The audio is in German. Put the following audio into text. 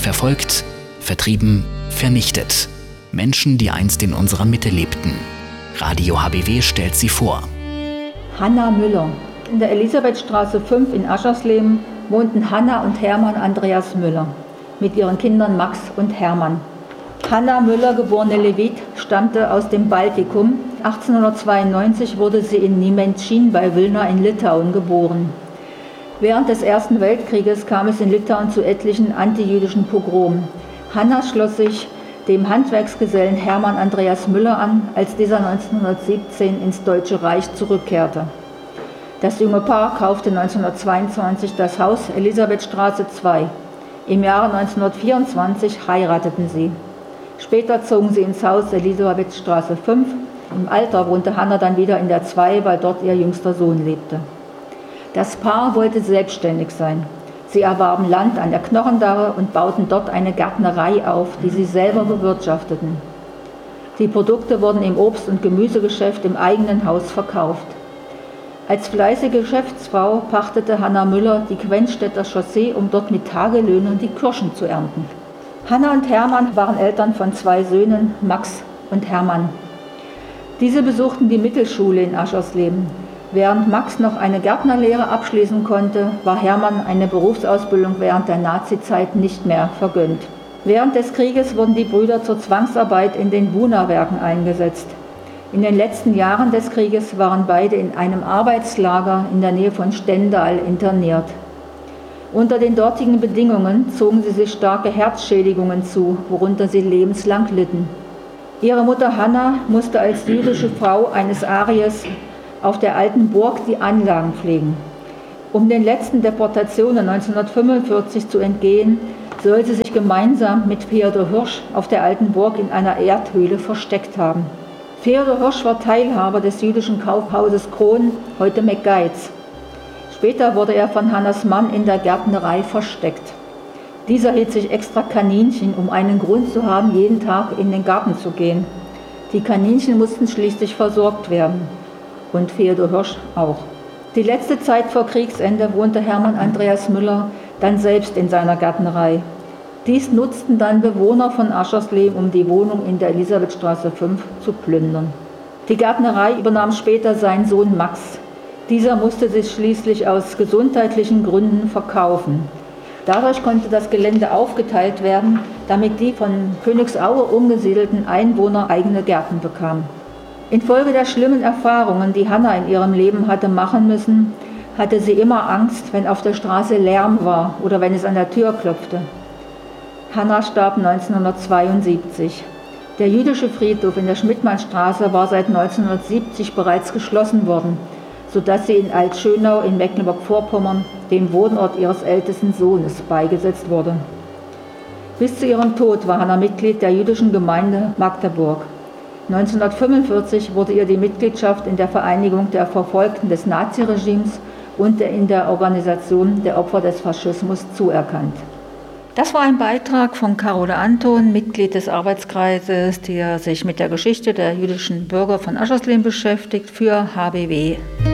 Verfolgt, vertrieben, vernichtet. Menschen, die einst in unserer Mitte lebten. Radio HBW stellt sie vor. Hanna Müller. In der Elisabethstraße 5 in Aschersleben wohnten Hanna und Hermann Andreas Müller mit ihren Kindern Max und Hermann. Hanna Müller, geborene Levit, stammte aus dem Baltikum. 1892 wurde sie in Niementschin bei Wilna in Litauen geboren. Während des Ersten Weltkrieges kam es in Litauen zu etlichen antijüdischen Pogromen. Hanna schloss sich dem Handwerksgesellen Hermann Andreas Müller an, als dieser 1917 ins Deutsche Reich zurückkehrte. Das junge Paar kaufte 1922 das Haus Elisabethstraße 2. Im Jahre 1924 heirateten sie. Später zogen sie ins Haus Elisabethstraße 5. Im Alter wohnte Hanna dann wieder in der 2, weil dort ihr jüngster Sohn lebte. Das Paar wollte selbstständig sein. Sie erwarben Land an der Knochendarre und bauten dort eine Gärtnerei auf, die sie selber bewirtschafteten. Die Produkte wurden im Obst- und Gemüsegeschäft im eigenen Haus verkauft. Als fleißige Geschäftsfrau pachtete Hanna Müller die Quenstetter Chaussee, um dort mit Tagelöhnen die Kirschen zu ernten. Hanna und Hermann waren Eltern von 2 Söhnen, Max und Hermann. Diese besuchten die Mittelschule in Aschersleben. Während Max noch eine Gärtnerlehre abschließen konnte, war Hermann eine Berufsausbildung während der Nazizeit nicht mehr vergönnt. Während des Krieges wurden die Brüder zur Zwangsarbeit in den Buna-Werken eingesetzt. In den letzten Jahren des Krieges waren beide in einem Arbeitslager in der Nähe von Stendal interniert. Unter den dortigen Bedingungen zogen sie sich starke Herzschädigungen zu, worunter sie lebenslang litten. Ihre Mutter Hanna musste als jüdische Frau eines Aries auf der Alten Burg die Anlagen pflegen. Um den letzten Deportationen 1945 zu entgehen, soll sie sich gemeinsam mit Feodor Hirsch auf der Alten Burg in einer Erdhöhle versteckt haben. Feodor Hirsch war Teilhaber des jüdischen Kaufhauses Kron, heute McGuides. Später wurde er von Hannas Mann in der Gärtnerei versteckt. Dieser hielt sich extra Kaninchen, um einen Grund zu haben, jeden Tag in den Garten zu gehen. Die Kaninchen mussten schließlich versorgt werden. Und Feodor Hirsch auch. Die letzte Zeit vor Kriegsende wohnte Hermann Andreas Müller dann selbst in seiner Gärtnerei. Dies nutzten dann Bewohner von Aschersleben, um die Wohnung in der Elisabethstraße 5 zu plündern. Die Gärtnerei übernahm später sein Sohn Max. Dieser musste sich schließlich aus gesundheitlichen Gründen verkaufen. Dadurch konnte das Gelände aufgeteilt werden, damit die von Königsaue umgesiedelten Einwohner eigene Gärten bekamen. Infolge der schlimmen Erfahrungen, die Hanna in ihrem Leben hatte machen müssen, hatte sie immer Angst, wenn auf der Straße Lärm war oder wenn es an der Tür klopfte. Hanna starb 1972. Der jüdische Friedhof in der Schmidtmannstraße war seit 1970 bereits geschlossen worden, sodass sie in Altschönau in Mecklenburg-Vorpommern, dem Wohnort ihres ältesten Sohnes, beigesetzt wurde. Bis zu ihrem Tod war Hanna Mitglied der jüdischen Gemeinde Magdeburg. 1945 wurde ihr die Mitgliedschaft in der Vereinigung der Verfolgten des Naziregimes und in der Organisation der Opfer des Faschismus zuerkannt. Das war ein Beitrag von Carola Anton, Mitglied des Arbeitskreises, der sich mit der Geschichte der jüdischen Bürger von Aschersleben beschäftigt, für HBW.